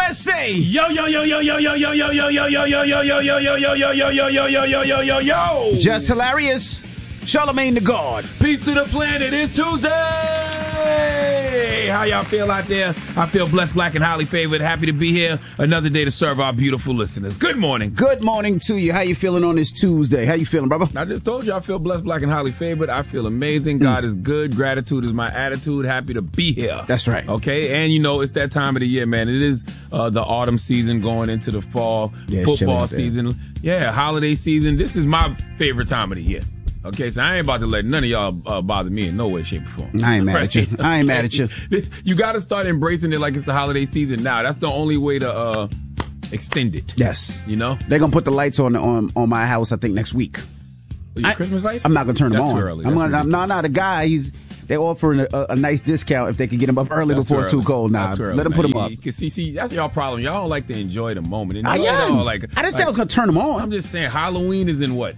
USA. Yo. Just hilarious. Charlamagne the God. Peace to the planet. It's Tuesday. How y'all feel out there? I feel blessed, black, and highly favored. Happy to be here. Another day to serve our beautiful listeners. Good morning. Good morning to you. How you feeling on this Tuesday? How you feeling, brother? I just told you I feel blessed, black, and highly favored. I feel amazing. God is good. Gratitude is my attitude. Happy to be here. That's right. Okay, and you know, it's that time of the year, man. It is the autumn season going into the fall. Football season. Yeah, holiday season. This is my favorite time of the year. Okay, so I ain't about to let none of y'all bother me in no way, shape, or form. I ain't mad at you. I ain't mad at you. You got to start embracing it like it's the holiday season now. That's the only way to extend it. Yes. You know? They're going to put the lights on my house, I think, next week. Your Christmas lights? I'm not going to turn them on. That's too early. No, the guy, they're offering a nice discount if they can get them up early before it's too cold. Nah, let them put them up. See, that's y'all problem. Y'all don't like to enjoy the moment. I didn't say I was going to turn them on. I'm just saying Halloween is in what?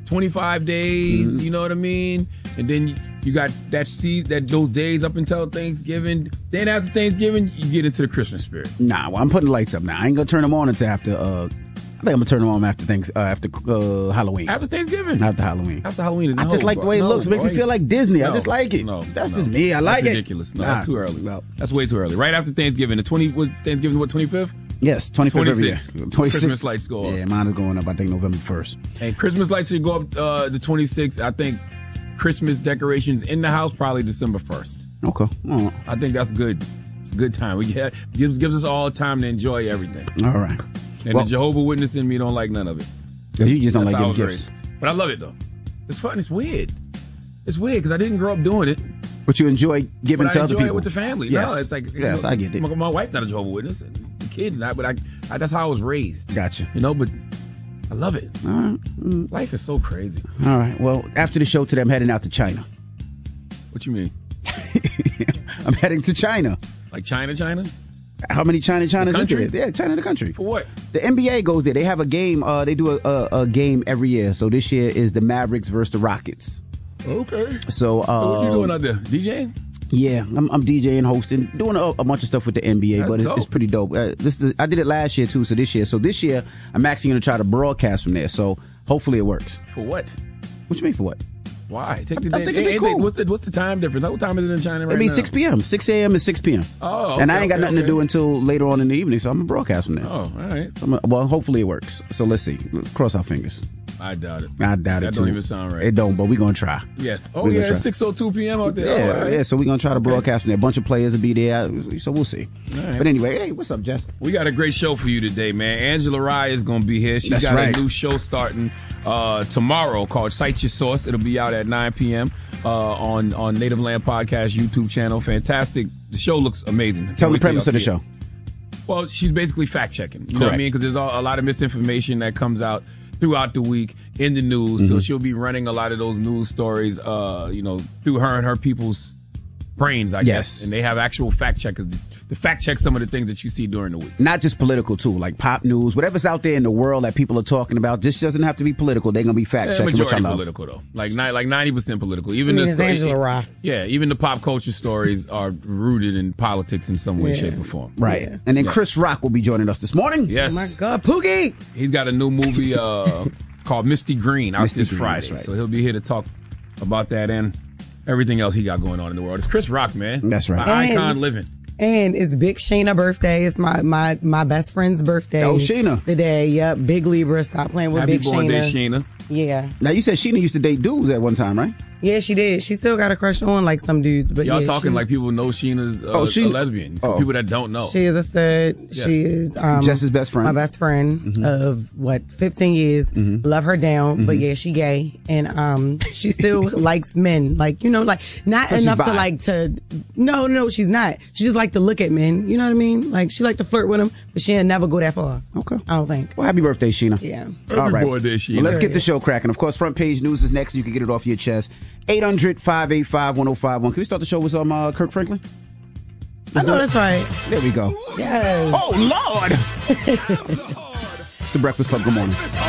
25 days, you know what I mean? And then you got those days up until Thanksgiving. Then after Thanksgiving, you get into the Christmas spirit. Nah, well, I'm putting the lights up now. I ain't gonna turn them on until after. I think I'm gonna turn them on after Halloween. After Thanksgiving. After Halloween. After Halloween. I just like the way it looks. It makes me feel like Disney. I just like it. That's just me. I like it. That's ridiculous. No, that's too early. No. That's way too early. Right after Thanksgiving. Thanksgiving, what, 25th? Yes, 25th every year. 26th. Christmas lights go up. Yeah, mine is going up, I think, November 1st. And Christmas lights should go up the 26th. I think Christmas decorations in the house probably December 1st. Okay. I think that's good. It's a good time. Gives us all time to enjoy everything. All right. And the Jehovah's Witness in me don't like none of it. You just don't like giving gifts. But I love it, though. It's fun. It's weird. It's weird because I didn't grow up doing it. But you enjoy giving to other people. I enjoy it with the family. Yes. No, it's like, I get it. My wife's not a Jehovah's Witness. The kids not, but that's how I was raised. Gotcha. You know, but I love it. All right. Life is so crazy. All right. Well, after the show today, I'm heading out to China. What you mean? I'm heading to China. Like China? How many Chinas is there? Yeah, China the country. For what? The NBA goes there. They have a game. They do a game every year. So this year is the Mavericks versus the Rockets. Okay. So what you doing out there? DJing? Yeah, I'm DJing, hosting, doing a bunch of stuff with the NBA, but it's pretty dope. I did it last year too, so this year I'm actually going to try to broadcast from there. So hopefully it works. For what? What you mean for what? Why? I think it'd be cool. What's the time difference? What time is it in China right now? It'd be 6 p.m. 6 a.m. and 6 p.m. Oh, okay, and I ain't got nothing to do until later on in the evening, so I'm going to broadcast from there. Oh, all right. Well, hopefully it works. So let's see. Let's cross our fingers. I doubt it. I doubt it, That too. don't even sound right. It don't, but we're going to try. Yes. Oh, yeah, it's 6:02 p.m. out there. Yeah, so we're going to try to broadcast from there. A bunch of players will be there, so we'll see. Right. But anyway, hey, what's up, Jess? We got a great show for you today, man. Angela Rye is going to be here. She's got a new show starting tomorrow called Cite Your Source. It'll be out at 9 p.m. On Native Land Podcast YouTube channel. Fantastic. The show looks amazing. Tell me the premise of the show. Well, she's basically fact-checking. You know what I mean? Because there's a lot of misinformation that comes out throughout the week in the news. Mm-hmm. So she'll be running a lot of those news stories, through her and her people's brains, I guess. And they have actual fact checkers to fact check some of the things that you see during the week. Not just political, too, like pop news, whatever's out there in the world that people are talking about. This doesn't have to be political. They're going to be fact checking, which I love. Political, though. Like 90% political. Even Angela Rye. Yeah, even the pop culture stories are rooted in politics in some way, shape, or form. Right. Yeah. And then Chris Rock will be joining us this morning. Yes. Oh, my God. Pookie! He's got a new movie called Misty Green out this Friday. Right. So he'll be here to talk about that and everything else he got going on in the world. It's Chris Rock, man. That's right. An icon living. And it's Big Sheena birthday. It's my best friend's birthday. Oh, Sheena. The day, yep. Big Libra. Stop playing with Big Sheena. Happy born day, Sheena. Yeah. Now, you said Sheena used to date dudes at one time, right? Yeah, she did. She still got a crush on like some dudes. But y'all talking like people know Sheena's a lesbian. For people that don't know. She is a stud. Yes. She is Jess's best friend. My best friend of 15 years. Mm-hmm. Love her down. Mm-hmm. But yeah, she gay. And she still likes men. Like, like not enough to like to No, she's not. She just like to look at men. You know what I mean? Like she like to flirt with them, but she'll never go that far. Okay. I don't think. Well, happy birthday, Sheena. Yeah. All right. Birthday, Sheena. Well, let's get the show cracking. Of course, front page news is next. You can get it off your chest. 800-585-1051. Can we start the show with some Kirk Franklin? I know that's right. There we go. Yes. Oh, Lord. It's the Breakfast Club. Good morning.